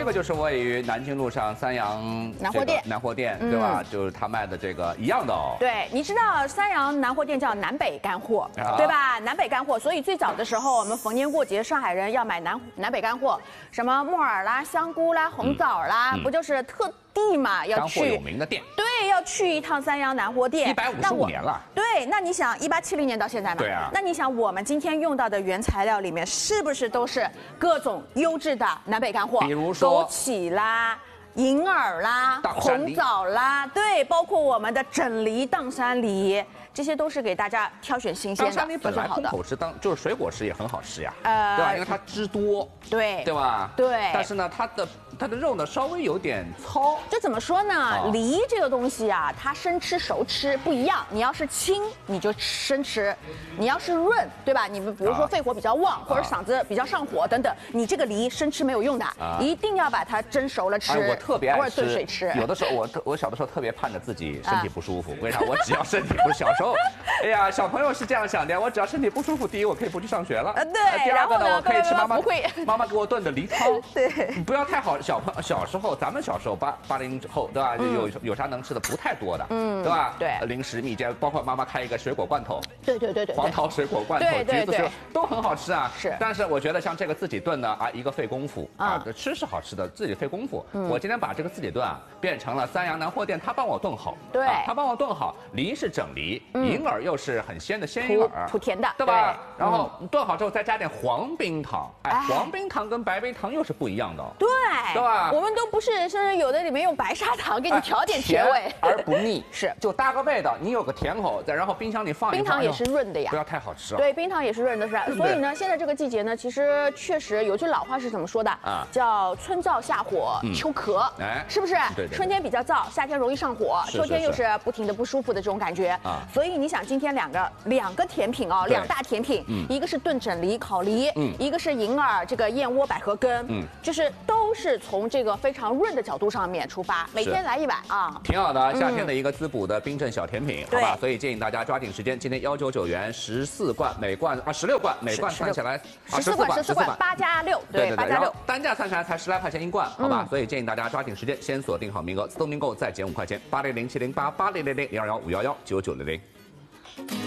个就是位于南京路上三阳南货店，对吧？就是他卖的这个一样的哦。 对，你知道三阳南货店叫南北干货，对吧？南北干货，所以最早的时候，我们逢年过节，上海人要买南北干货，什么木耳啦、香菇啦、红枣啦，不就是特地嘛要去干货有名的店？ 对，要去一趟三阳南货店。 155年了。 对，那你想1870年到现在嘛？ 对啊。 那你想我们今天用到的原材料里面，是不是都是各种优质的南北干货？ 比如说枸杞啦。银耳啦，红枣啦，对，包括我们的整梨、砀山梨，这些都是给大家挑选新鲜的。 砀山梨本来空口吃就是水果吃也很好吃呀，对吧？因为它汁多，对吧？ 对。 但是呢，它的肉呢稍微有点糙。 这怎么说呢？梨这个东西啊，它生吃熟吃不一样。你要是清，你就生吃；你要是润，对吧？你们比如说肺活比较旺，或者嗓子比较上火等等，你这个梨生吃没有用的，一定要把它蒸熟了吃。 我特别爱吃， 炖水吃。 有的时候我小的时候特别盼着自己身体不舒服，为啥？我只要身体不小时候，哎呀，小朋友是这样想的，我只要身体不舒服，第一我可以不去上学了， 对。 第二个呢，我可以吃妈妈给我炖的梨汤， 对， 不要太好。小时候，咱们小时候80后，对吧？有啥能吃的不太多的，对吧？ 对， 零食蜜饯，包括妈妈开一个水果罐头， 对， 黄桃水果罐头，橘子水都很好吃啊。 是， 但是我觉得像这个自己炖的啊，一个费功夫啊，吃是好吃的，自己费功夫。我今天把这个自己炖啊，变成了三阳南货店他帮我炖好， 对， 他帮我炖好，梨是整梨，银耳又是很鲜的鲜银耳， 土甜的， 对吧？然后炖好之后再加点黄冰糖，黄冰糖跟白冰糖又是不一样的，对吧？ 我们都不是，甚至有的里面用白砂糖给你调点甜味， 而不腻， 是就搭个味道，你有个甜口，然后冰箱里放一放， 冰糖也是润的呀， 不要太好吃对，冰糖也是润的，是。所以呢，现在这个季节呢，其实确实有句老话是怎么说的啊？叫春燥夏火秋咳，是不是？ 对。 春天比较燥，夏天容易上火，秋天又是不停的不舒服的这种感觉啊。所以你想，今天两个甜品哦，两大甜品，一个是炖整梨烤梨，一个是银耳这个燕窝百合根，就是都是从这个非常润的角度上面出发，每天来一碗啊， 挺好的，夏天的一个滋补的冰镇小甜品，好吧？所以建议大家抓紧时间，今天199元14罐，每罐16罐，每罐算起来 14罐8加6，对，8加6， 单价算起来才10来块钱一罐，好吧？所以建议大家抓紧时间，先锁定好名额，自动订购再减5块钱，80070880000215119900。